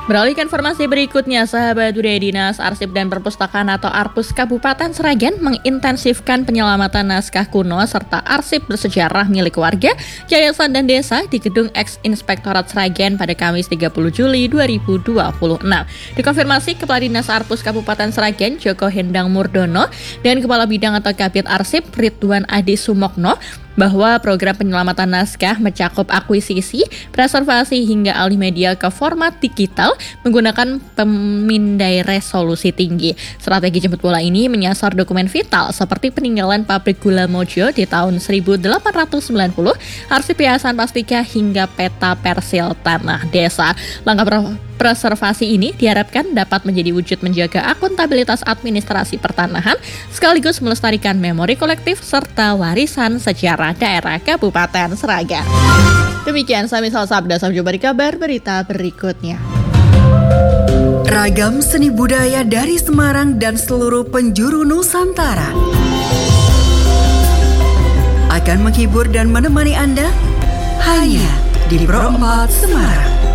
Beralih ke informasi berikutnya, sahabat budaya Dinas Arsip dan Perpustakaan atau Arpus Kabupaten Sragen mengintensifkan penyelamatan naskah kuno serta arsip bersejarah milik warga, yayasan dan desa di gedung Ex-Inspektorat Sragen pada Kamis 30 Juli 2026. Dikonfirmasi Kepala Dinas Arpus Kabupaten Sragen Joko Hendang Murdono dan Kepala Bidang atau Kabid Arsip Ridwan Adi Sumokno bahwa program penyelamatan naskah mencakup akuisisi, preservasi hingga alih media ke format digital menggunakan pemindai resolusi tinggi. Strategi jemput bola ini menyasar dokumen vital seperti peninggalan pabrik gula Mojo di tahun 1890, arsip Yayasan Pastika hingga peta persil tanah desa. Langkah preservasi ini diharapkan dapat menjadi wujud menjaga akuntabilitas administrasi pertanahan sekaligus melestarikan memori kolektif serta warisan sejarah daerah Kabupaten Sragen. Demikian Samisal Sabda, sampai jumpa di kabar berita berikutnya. Ragam seni budaya dari Semarang dan seluruh penjuru Nusantara akan menghibur dan menemani Anda hanya di Pro 4 Semarang.